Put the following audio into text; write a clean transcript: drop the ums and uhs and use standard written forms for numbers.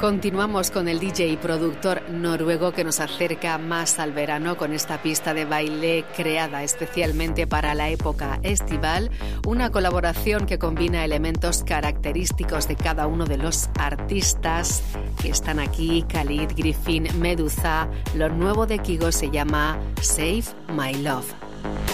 Continuamos con el DJ y productor noruego que nos acerca más al verano con esta pista de baile creada especialmente para la época estival, una colaboración que combina elementos característicos de cada uno de los artistas que están aquí, Khalid, Griffin, Meduza. Lo nuevo de Kygo se llama Save My Love.